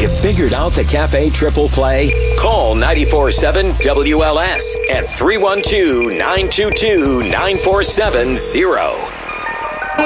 You figured out the Cafe Triple Play? Call 94.7 WLS at 312-922-9470.